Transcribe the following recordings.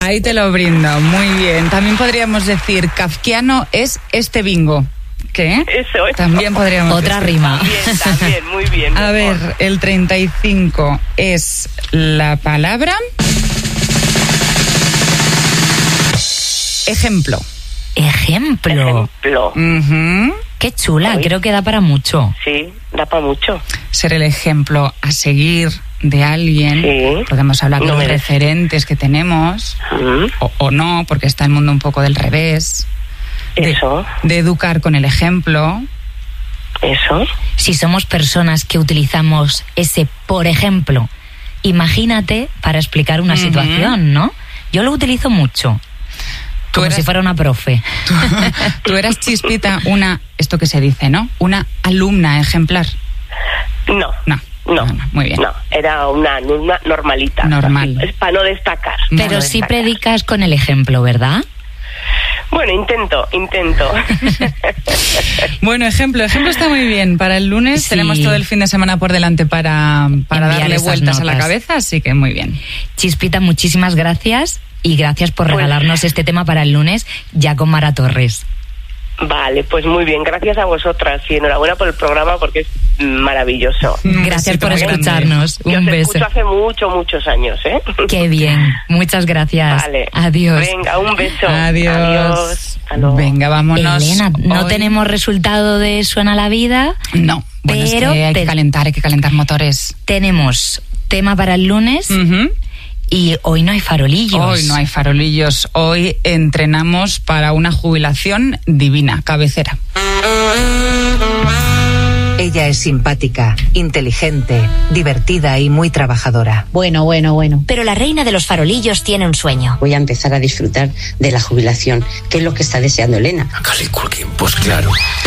Ahí te lo brindo, muy bien. También podríamos decir, kafkiano es este bingo. ¿Qué? Eso es. También podríamos Otra decir. rima. También, muy bien. A ver, el 35 es la palabra... Ejemplo. Ejemplo. Ujú. Qué chula, creo que da para mucho. Sí, da para mucho. Ser el ejemplo a seguir de alguien. Sí. Podemos hablar de No los merece. referentes que tenemos, o no, porque está el mundo un poco del revés. Eso. De educar con el ejemplo. Eso. Si somos personas que utilizamos ese por ejemplo, imagínate para explicar una situación, ¿no? Yo lo utilizo mucho. Como si fuera una profe. Tú eras, Chispita, esto que se dice, ¿no? Una alumna ejemplar. No. Muy bien. No, era una alumna normalita. Normal. Es para no destacar. Pero sí predicas con el ejemplo, ¿verdad? Bueno, intento. Bueno, ejemplo está muy bien. Para el lunes Sí. tenemos todo el fin de semana por delante para Enviar darle esas vueltas a la notas. cabeza, así que muy bien. Chispita, muchísimas gracias y gracias por regalarnos este tema para el lunes ya con Mara Torres. Vale, pues muy bien. Gracias a vosotras y enhorabuena por el programa porque es maravilloso. Gracias por escucharnos. Yo Un os beso. escucho hace muchos años, ¿eh? Qué bien. Muchas gracias. Vale. Adiós. Venga, un beso. Adiós. Hasta luego. Venga, vámonos. Elena, no Hoy- tenemos resultado de Suena la Vida. No, bueno, Pero es que hay que calentar motores. Tenemos tema para el lunes Ujú. y hoy no hay farolillos. Hoy no hay farolillos, hoy entrenamos para una jubilación divina, cabecera. Ella es simpática, inteligente, divertida y muy trabajadora. Bueno. Pero la reina de los farolillos tiene un sueño. Voy a empezar a disfrutar de la jubilación, que es lo que está deseando Elena. Pues claro.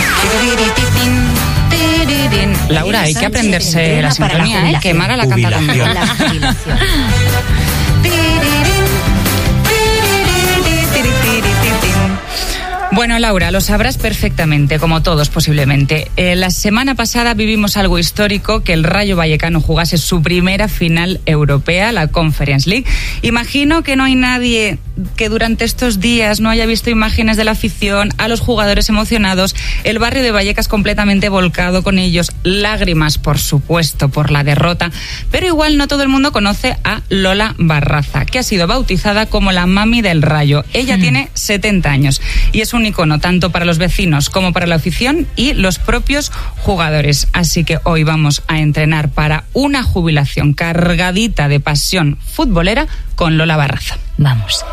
Laura, hay que aprenderse la sintonía, ¿eh? Que Mara la canta conmigo. La jubilación. Bueno, Laura, lo sabrás perfectamente, como todos posiblemente. La semana pasada vivimos algo histórico, que el Rayo Vallecano jugase su primera final europea, la Conference League. Imagino que no hay nadie que durante estos días no haya visto imágenes de la afición, a los jugadores emocionados, el barrio de Vallecas completamente volcado con ellos, lágrimas, por supuesto, por la derrota, pero igual no todo el mundo conoce a Lola Barraza, que ha sido bautizada como la mami del Rayo. Ella tiene 70 años y es un icono tanto para los vecinos como para la afición y los propios jugadores. Así que hoy vamos a entrenar para una jubilación cargadita de pasión futbolera con Lola Barraza. Vamos.